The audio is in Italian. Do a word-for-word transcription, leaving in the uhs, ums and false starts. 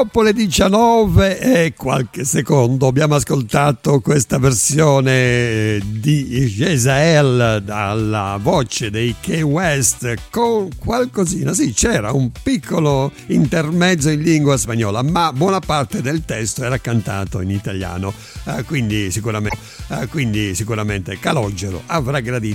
Dopo le diciannove e qualche secondo abbiamo ascoltato questa versione di Jezael dalla voce dei Kanye West con qualcosina, sì, c'era un piccolo intermezzo in lingua spagnola, ma buona parte del testo era cantato in italiano, eh, quindi sicuramente, eh, quindi sicuramente Calogero avrà gradito